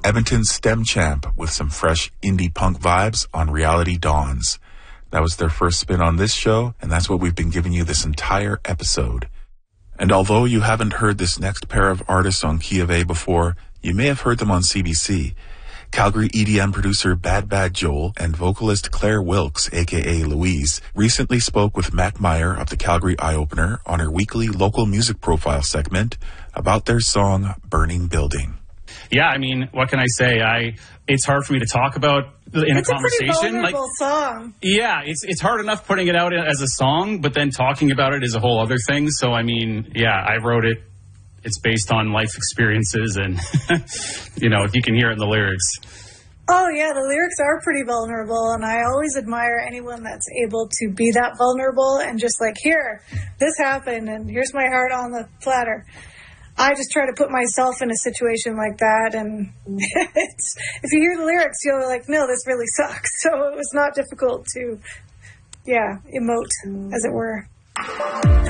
Edmonton's STEM champ with some fresh indie punk vibes on Reality Dawns. That was their first spin on this show, and that's what we've been giving you this entire episode. And although you haven't heard this next pair of artists on Key of A before, you may have heard them on CBC. Calgary EDM producer Bad Bad Joel and vocalist Claire Wilkes, aka Louise, recently spoke with Mac Meyer of the Calgary Eye Opener on her weekly local music profile segment about their song Burning Building. Yeah, I mean, what can I say? It's hard for me to talk about in a conversation. It's a pretty vulnerable song. Yeah, it's hard enough putting it out as a song, but then talking about it is a whole other thing. So, I mean, yeah, I wrote it. It's based on life experiences, and, you can hear it in the lyrics. Oh, yeah, the lyrics are pretty vulnerable, and I always admire anyone that's able to be that vulnerable and just like, here, this happened, and here's my heart on the platter. I just try to put myself in a situation like that, and if you hear the lyrics, you're like, no, this really sucks. So it was not difficult to, emote, as it were.